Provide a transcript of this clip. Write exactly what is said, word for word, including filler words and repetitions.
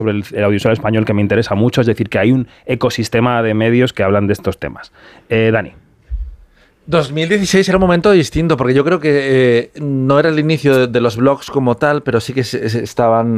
sobre el, el audiovisual español que me interesa mucho, es decir, que hay un ecosistema de medios que hablan de estos temas. Eh, Dani. dos mil dieciséis era un momento distinto, porque yo creo que eh, no era el inicio de, de los blogs como tal, pero sí que se, se estaban